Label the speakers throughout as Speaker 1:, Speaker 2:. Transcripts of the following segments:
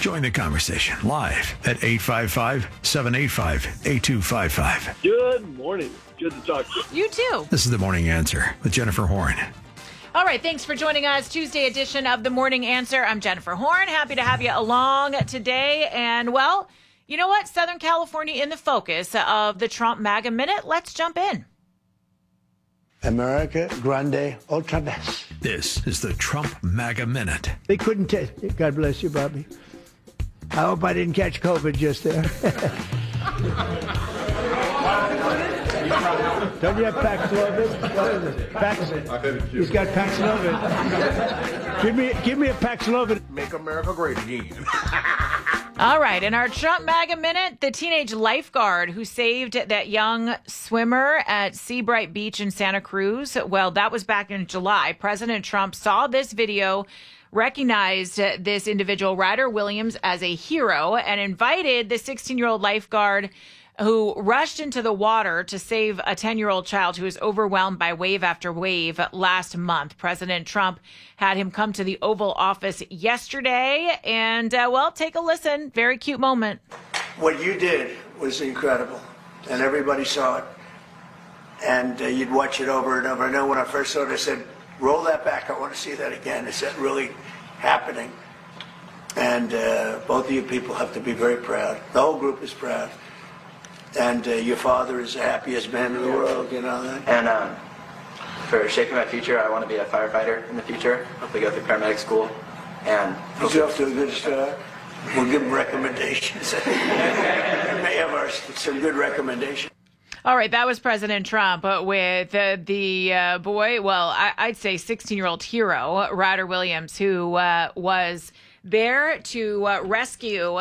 Speaker 1: Join the conversation live at 855-785-8255.
Speaker 2: Good morning. Good to talk to you.
Speaker 3: You too.
Speaker 1: This is The Morning Answer with Jennifer Horn.
Speaker 3: All right, thanks for joining us. Tuesday edition of The Morning Answer. I'm Jennifer Horn. Happy to have you along today. And, well, you know what? Southern California in the focus of the Trump MAGA Minute. Let's jump in.
Speaker 4: America Grande Ultra Best.
Speaker 1: This is the Trump MAGA Minute.
Speaker 4: They couldn't test it. God bless you, Bobby. I hope I didn't catch COVID just there. Don't you have Paxlovid? What is it? Paxlovid. He's got Paxlovid. Give me a Paxlovid.
Speaker 5: Make America great again.
Speaker 3: All right, in our Trump MAGA Minute, the teenage lifeguard who saved that young swimmer at Seabright Beach in Santa Cruz, well, that was back in July. President Trump saw this video, recognized this individual, Ryder Williams, as a hero, and invited the 16-year-old lifeguard who rushed into the water to save a 10-year-old child who was overwhelmed by wave after wave last month. President Trump had him come to the Oval Office yesterday. And, well, take a listen. Very cute moment.
Speaker 6: What you did was incredible, and everybody saw it. And you'd watch it over and over. I know when I first saw it, I said, roll that back. I want to see that again. Is that really happening? And both of you people have to be very proud. The whole group is proud. And your father is the happiest man in the world, you know that?
Speaker 7: And for shaping my future, I want to be a firefighter in the future. Hopefully go through paramedic school. And
Speaker 6: he's off to a good start. We'll give him recommendations. We may have some good recommendations.
Speaker 3: All right, that was President Trump with the boy, well, I'd say 16-year-old hero, Ryder Williams, who was there to rescue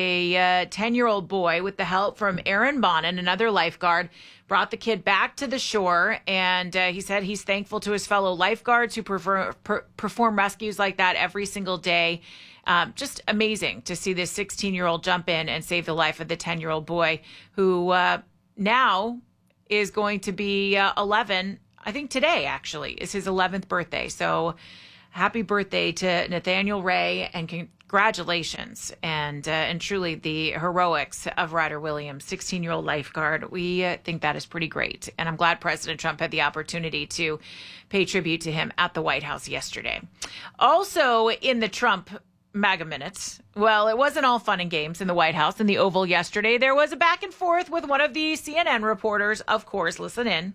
Speaker 3: a 10-year-old boy with the help from Aaron Bonin, another lifeguard, brought the kid back to the shore. And he said he's thankful to his fellow lifeguards who perform rescues like that every single day. Just amazing to see this 16-year-old jump in and save the life of the 10-year-old boy who now is going to be 11. I think today, actually, is his 11th birthday. So happy birthday to Nathaniel Ray, and congratulations. And truly the heroics of Ryder Williams, 16-year-old lifeguard. We think that is pretty great. And I'm glad President Trump had the opportunity to pay tribute to him at the White House yesterday. Also in the Trump MAGA minutes, well, it wasn't all fun and games in the White House. In the Oval yesterday, there was a back and forth with one of the CNN reporters. Of course, listen in.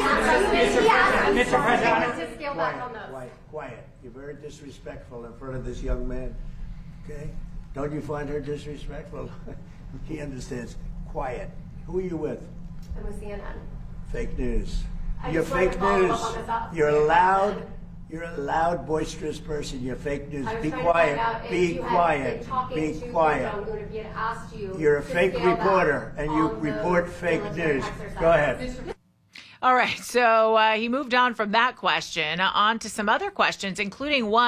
Speaker 4: Mr. President. Quiet. You're very disrespectful in front of this young man. Okay? Don't you find her disrespectful? He understands. Quiet. Who are you with?
Speaker 8: I'm with CNN.
Speaker 4: Fake news. You're fake news. You're a loud, boisterous person. You're fake news. Be quiet. Be quiet. Be quiet. You're a fake reporter, and you report fake news. Go ahead.
Speaker 3: All right, so he moved on from that question on to some other questions, including one